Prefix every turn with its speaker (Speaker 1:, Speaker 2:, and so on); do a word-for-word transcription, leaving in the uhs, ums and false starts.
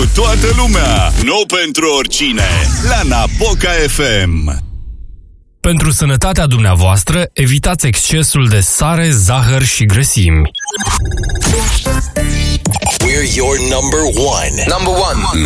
Speaker 1: toată lumea, nu pentru oricine. La Napoca F M.
Speaker 2: Pentru sănătatea dumneavoastră, evitați excesul de sare, zahăr și grăsimi.
Speaker 3: We're your number one. Number one.